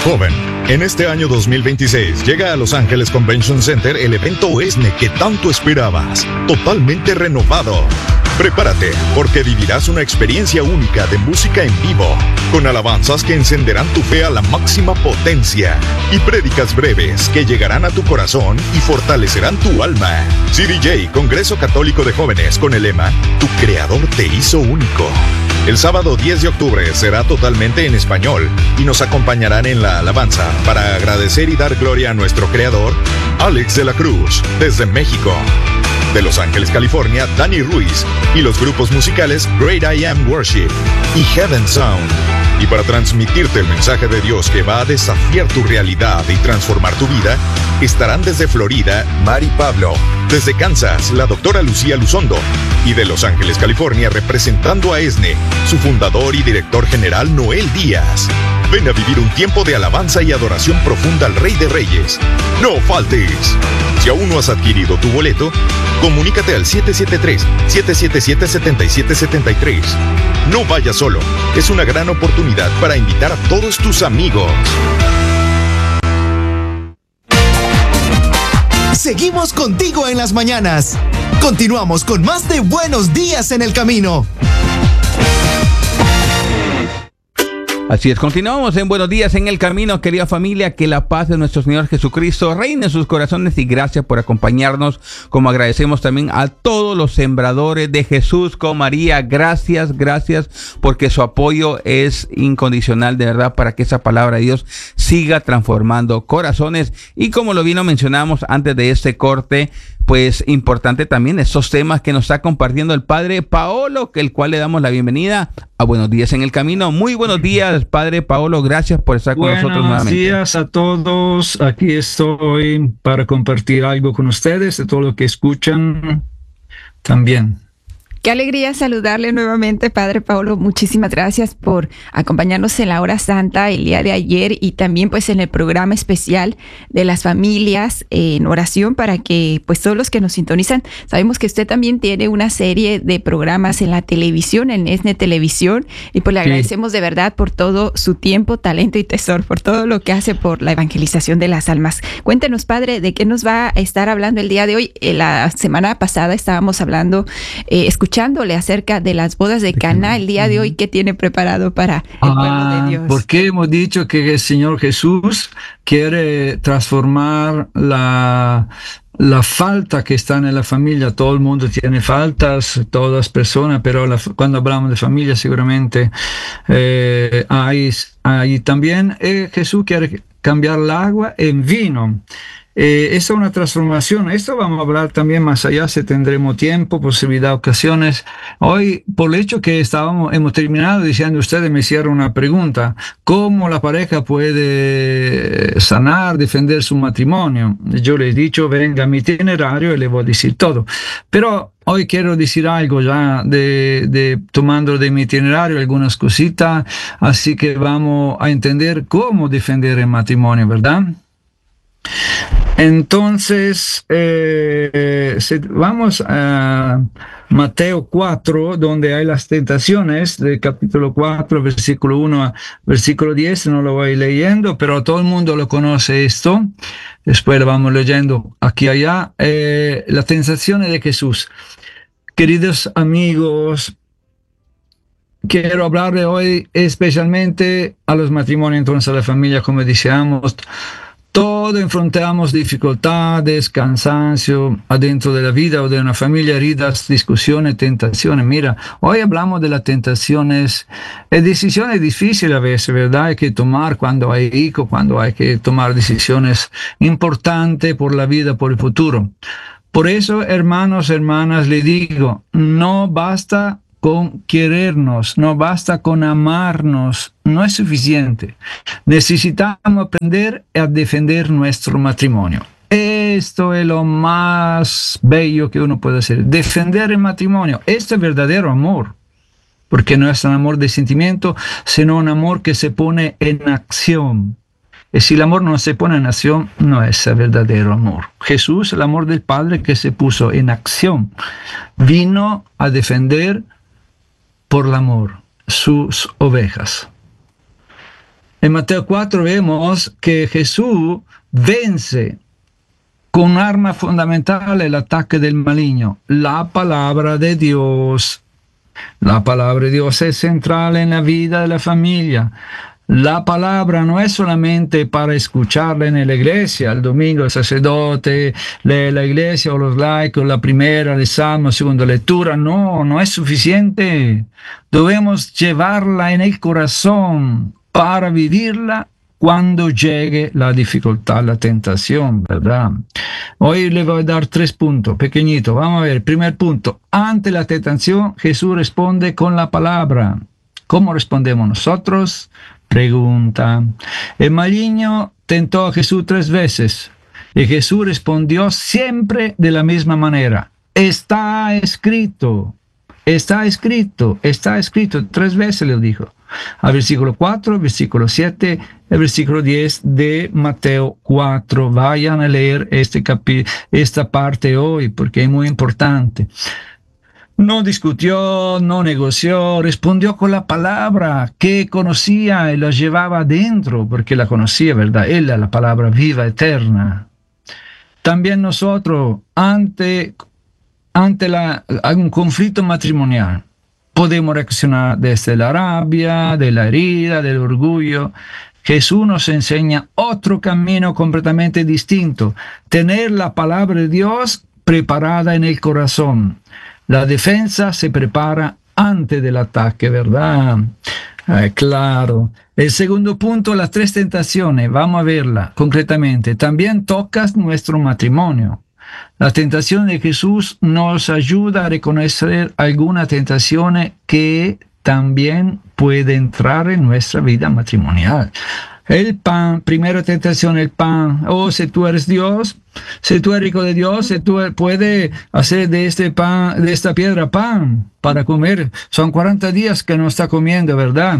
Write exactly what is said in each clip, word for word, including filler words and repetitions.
Joven, en este año dos mil veintiséis llega a Los Ángeles Convention Center el evento ESNE que tanto esperabas, totalmente renovado. Prepárate, porque vivirás una experiencia única de música en vivo, con alabanzas que encenderán tu fe a la máxima potencia y prédicas breves que llegarán a tu corazón y fortalecerán tu alma. C D J, Congreso Católico de Jóvenes, con el lema Tu Creador te hizo único. El sábado diez de octubre será totalmente en español y nos acompañarán en la alabanza para agradecer y dar gloria a nuestro Creador, Alex de la Cruz, desde México. De Los Ángeles, California, Dani Ruiz y los grupos musicales Great I Am Worship y Heaven Sound. Y para transmitirte el mensaje de Dios que va a desafiar tu realidad y transformar tu vida, estarán desde Florida, Mari Pablo, desde Kansas, la doctora Lucía Luzondo, y de Los Ángeles, California, representando a ESNE, su fundador y director general, Noel Díaz. Ven a vivir un tiempo de alabanza y adoración profunda al Rey de Reyes. ¡No faltes! Si aún no has adquirido tu boleto, comunícate al siete siete tres, siete siete siete, siete siete siete tres. No vayas solo, es una gran oportunidad para invitar a todos tus amigos. Seguimos contigo en las mañanas. Continuamos con más de Buenos Días en el Camino. Así es, continuamos en Buenos Días en el Camino, querida familia, que la paz de nuestro Señor Jesucristo reine en sus corazones y gracias por acompañarnos, como agradecemos también a todos los sembradores de Jesús con María, gracias, gracias, porque su apoyo es incondicional, de verdad, para que esa palabra de Dios siga transformando corazones, y como lo vino mencionamos antes de este corte, pues importante también estos temas que nos está compartiendo el Padre Paolo, que el cual le damos la bienvenida a Buenos Días en el Camino. Muy buenos días, Padre Paolo, gracias por estar con buenos nosotros nuevamente. Buenos días a todos, aquí estoy para compartir algo con ustedes, de todo lo que escuchan también. Qué alegría saludarle nuevamente, Padre Paolo. Muchísimas gracias por acompañarnos en la hora santa el día de ayer y también pues en el programa especial de las familias eh, en oración, para que pues todos los que nos sintonizan, sabemos que usted también tiene una serie de programas en la televisión, en ESNE Televisión, y pues le agradecemos sí. de verdad por todo su tiempo, talento y tesoro, por todo lo que hace por la evangelización de las almas. Cuéntenos, Padre, de qué nos va a estar hablando el día de hoy. Eh, la semana pasada estábamos hablando, eh, escuchando escuchándole acerca de las bodas de Caná. El día de hoy, ¿qué tiene preparado para el ah, pueblo de Dios? Porque hemos dicho que el Señor Jesús quiere transformar la, la falta que está en la familia. Todo el mundo tiene faltas, todas las personas, pero la, cuando hablamos de familia seguramente eh, hay, hay también eh, Jesús quiere cambiar el agua en vino. Eh, esta es una transformación. Esto vamos a hablar también más allá, si tendremos tiempo, posibilidad, ocasiones. Hoy, por el hecho que estábamos, hemos terminado diciendo, ustedes me hicieron una pregunta, ¿cómo la pareja puede sanar, defender su matrimonio? Yo les he dicho, venga a mi itinerario y le voy a decir todo. Pero hoy quiero decir algo ya, de, de tomando de mi itinerario algunas cositas, así que vamos a entender cómo defender el matrimonio, ¿verdad? Entonces, eh, vamos a Mateo cuatro, donde hay las tentaciones, del capítulo cuatro, versículo uno a versículo diez, no lo voy leyendo, pero todo el mundo lo conoce esto, después lo vamos leyendo aquí y allá, eh, las tentaciones de Jesús. Queridos amigos, quiero hablarle hoy especialmente a los matrimonios, entonces a la familia, como decíamos. Todos enfrentamos dificultades, cansancio adentro de la vida o de una familia, heridas, discusiones, tentaciones. Mira, hoy hablamos de las tentaciones, es decisiones difíciles a veces, ¿verdad? Hay que tomar cuando hay hijos, cuando hay que tomar decisiones importantes por la vida, por el futuro. Por eso, hermanos, hermanas, le digo, no basta con querernos, no basta con amarnos, no es suficiente. Necesitamos aprender a defender nuestro matrimonio. Esto es lo más bello que uno puede hacer, defender el matrimonio. Este es verdadero amor, porque no es un amor de sentimiento, sino un amor que se pone en acción. Y si el amor no se pone en acción, no es el verdadero amor. Jesús, el amor del Padre que se puso en acción, vino a defender por el amor sus ovejas. En Mateo cuatro vemos que Jesús vence con un arma fundamental el ataque del maligno, la palabra de Dios. La palabra de Dios es central en la vida de la familia. La palabra no es solamente para escucharla en la iglesia, el domingo el sacerdote lee la iglesia o los laicos, la primera, el salmo, segunda lectura. No, no es suficiente. Debemos llevarla en el corazón para vivirla cuando llegue la dificultad, la tentación, ¿verdad? Hoy le voy a dar tres puntos, pequeñito. Vamos a ver, primer punto. Ante la tentación, Jesús responde con la palabra. ¿Cómo respondemos nosotros? Pregunta. El maligno tentó a Jesús tres veces y Jesús respondió siempre de la misma manera. Está escrito, está escrito, está escrito. Tres veces le dijo. Al versículo cuatro, versículo siete, el versículo diez de Mateo cuatro. Vayan a leer este capi- esta parte hoy porque es muy importante. No discutió, no negoció, respondió con la palabra que conocía y la llevaba adentro, porque la conocía, ¿verdad? Él, la palabra viva, eterna. También nosotros, ante, ante la, un conflicto matrimonial, podemos reaccionar desde la rabia, de la herida, del orgullo. Jesús nos enseña otro camino completamente distinto, tener la palabra de Dios preparada en el corazón. La defensa se prepara antes del ataque, ¿verdad? Ay, claro. El segundo punto, las tres tentaciones. Vamos a verla concretamente. También tocas nuestro matrimonio. La tentación de Jesús nos ayuda a reconocer algunas tentaciones que también puede entrar en nuestra vida matrimonial. El pan, primera tentación, el pan. Oh, si tú eres Dios, si tú eres hijo de Dios, si tú puedes hacer de este pan, de esta piedra pan para comer. Son cuarenta días que no está comiendo, ¿verdad?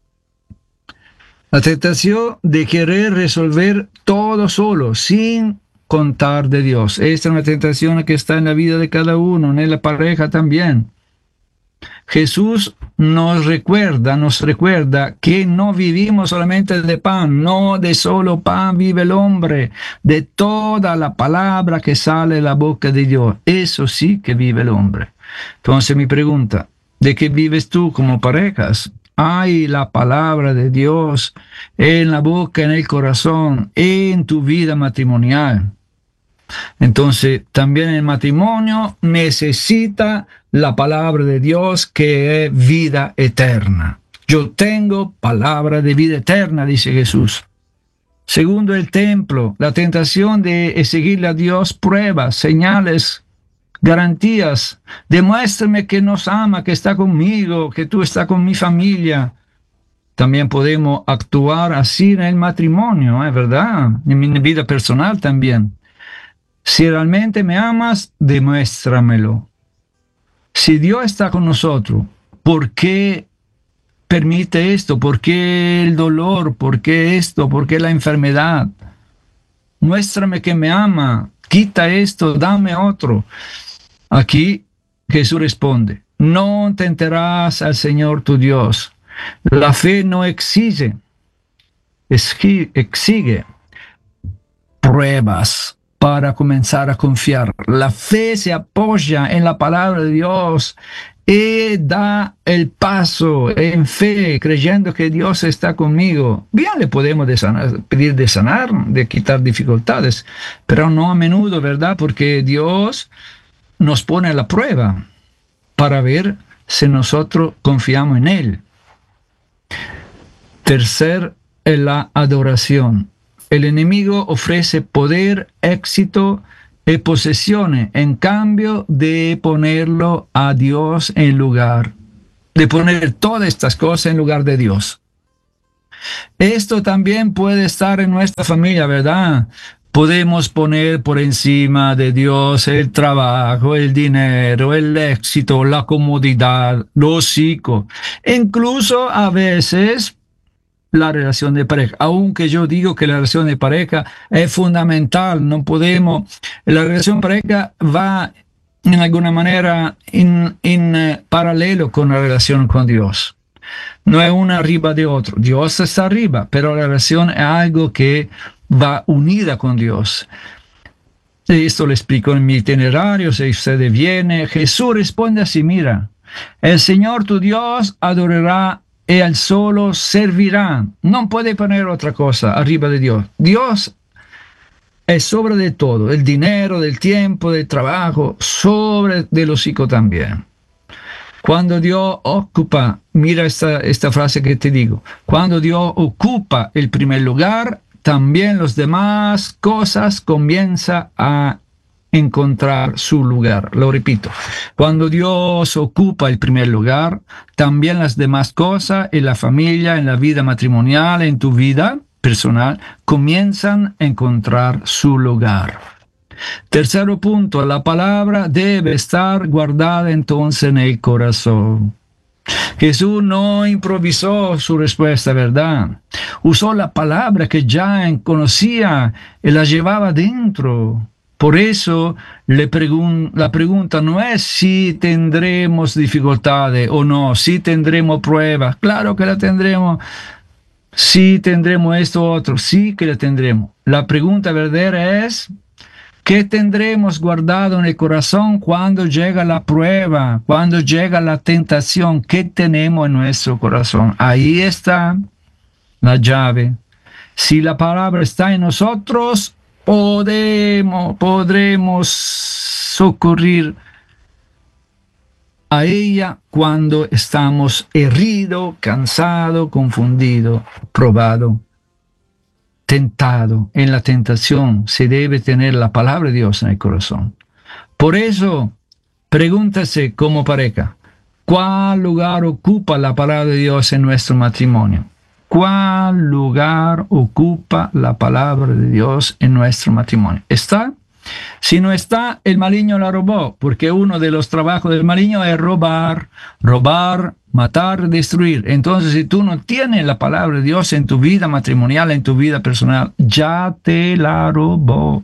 La tentación de querer resolver todo solo, sin contar de Dios. Esta es una tentación que está en la vida de cada uno, en la pareja también. Jesús nos recuerda, nos recuerda que no vivimos solamente de pan, no de solo pan vive el hombre, de toda la palabra que sale de la boca de Dios. Eso sí que vive el hombre. Entonces mi pregunta, ¿de qué vives tú como parejas? ¿Hay la palabra de Dios en la boca, en el corazón, en tu vida matrimonial? Entonces, también el matrimonio necesita la palabra de Dios que es vida eterna. Yo tengo palabra de vida eterna, dice Jesús. Segundo, el templo, la tentación de seguirle a Dios, pruebas, señales, garantías. Demuéstrame que nos ama, que está conmigo, que tú estás con mi familia. También podemos actuar así en el matrimonio, ¿es verdad? En mi vida personal también. Si realmente me amas, demuéstramelo. Si Dios está con nosotros, ¿por qué permite esto? ¿Por qué el dolor? ¿Por qué esto? ¿Por qué la enfermedad? Muéstrame que me ama. Quita esto, dame otro. Aquí Jesús responde, no tentarás al Señor tu Dios. La fe no exige, exige pruebas para comenzar a confiar. La fe se apoya en la palabra de Dios y da el paso en fe, creyendo que Dios está conmigo. Bien, le podemos de sanar, pedir de sanar, de quitar dificultades, pero no a menudo, ¿verdad? Porque Dios nos pone a la prueba para ver si nosotros confiamos en Él. Tercer, la adoración. El enemigo ofrece poder, éxito y posesiones en cambio de ponerlo a Dios en lugar, de poner todas estas cosas en lugar de Dios. Esto también puede estar en nuestra familia, ¿verdad? Podemos poner por encima de Dios el trabajo, el dinero, el éxito, la comodidad, los hijos, incluso a veces la relación de pareja, aunque yo digo que la relación de pareja es fundamental, no podemos, la relación de pareja va en alguna manera en, en uh, paralelo con la relación con Dios. no es uno arriba de otro. Dios está arriba, pero la oración es algo que va unida con Dios. Esto lo explico en mi itinerario, si usted viene. Jesús responde así, mira, el Señor tu Dios adorará y al solo servirá. No puede poner otra cosa arriba de Dios. Dios es sobre de todo, el dinero, del tiempo, del trabajo, sobre de los hijos también. Cuando Dios ocupa, mira esta, esta frase que te digo, cuando Dios ocupa el primer lugar, también las demás cosas comienzan a encontrar su lugar. Lo repito, cuando Dios ocupa el primer lugar, también las demás cosas en la familia, en la vida matrimonial, en tu vida personal, comienzan a encontrar su lugar. Tercero punto, la palabra debe estar guardada entonces en el corazón. Jesús no improvisó su respuesta, ¿verdad? Usó la palabra que ya conocía y la llevaba dentro. Por eso le pregun- la pregunta no es si tendremos dificultades o no, si tendremos pruebas. Claro que la tendremos. Si tendremos esto o otro, sí que la tendremos. La pregunta verdadera es, ¿qué tendremos guardado en el corazón cuando llega la prueba, cuando llega la tentación? ¿Qué tenemos en nuestro corazón? Ahí está la llave. Si la palabra está en nosotros, podemos, podremos socorrer a ella cuando estamos heridos, cansados, confundidos, probados, tentados. En la tentación se debe tener la palabra de Dios en el corazón. Por eso, pregúntase como pareja, ¿cuál lugar ocupa la palabra de Dios en nuestro matrimonio? ¿Cuál lugar ocupa la palabra de Dios en nuestro matrimonio? ¿Está? Si no está, el maligno la robó, porque uno de los trabajos del maligno es robar, robar, matar, destruir. Entonces, si tú no tienes la palabra de Dios en tu vida matrimonial, en tu vida personal, ya te la robó.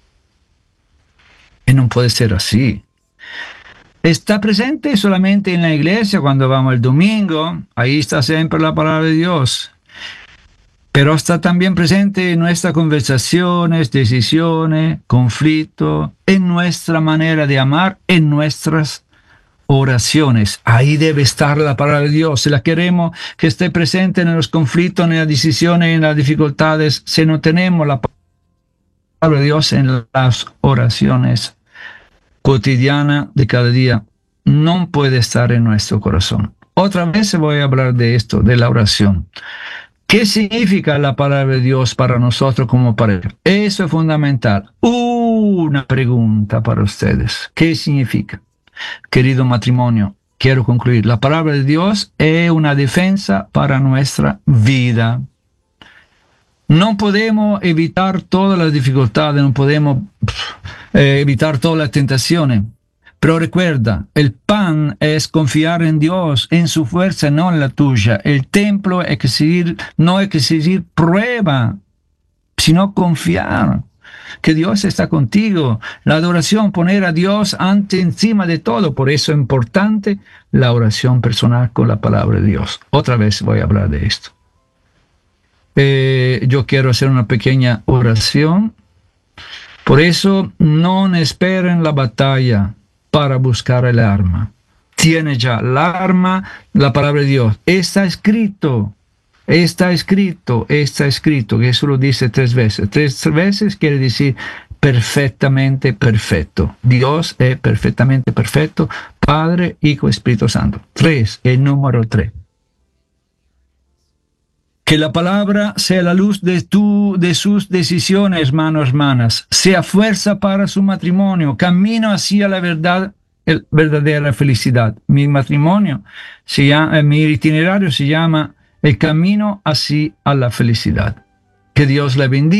Y no puede ser así. Está presente solamente en la iglesia cuando vamos el domingo, ahí está siempre la palabra de Dios. Pero está también presente en nuestras conversaciones, decisiones, conflictos, en nuestra manera de amar, en nuestras oraciones. Ahí debe estar la palabra de Dios. Si la queremos que esté presente en los conflictos, en las decisiones, en las dificultades, si no tenemos la palabra de Dios en las oraciones cotidianas de cada día, no puede estar en nuestro corazón. Otra vez voy a hablar de esto, de la oración. ¿Qué significa la palabra de Dios para nosotros como pareja? Eso es fundamental. Una pregunta para ustedes. ¿Qué significa? Querido matrimonio, quiero concluir. La palabra de Dios es una defensa para nuestra vida. No podemos evitar todas las dificultades, no podemos eh, evitar todas las tentaciones. Pero recuerda, el pan es confiar en Dios, en su fuerza, no en la tuya. El templo es que seguir, no es que seguir prueba, sino confiar que Dios está contigo. La adoración, poner a Dios ante encima de todo. Por eso es importante la oración personal con la palabra de Dios. Otra vez voy a hablar de esto. Eh, yo quiero hacer una pequeña oración. Por eso, no esperen la batalla para buscar el arma. Tiene ya la arma, la palabra de Dios. Está escrito, está escrito, está escrito. Jesús lo dice tres veces. Tres veces quiere decir perfectamente perfecto. Dios es perfectamente perfecto. Padre, Hijo, Espíritu Santo. Tres, el número tres. Que la palabra sea la luz de, tu, de sus decisiones, hermanos, hermanas. Sea fuerza para su matrimonio. Camino hacia la verdad, el, verdadera felicidad. Mi matrimonio, se llama, mi itinerario se llama El camino hacia la felicidad. Que Dios le bendiga.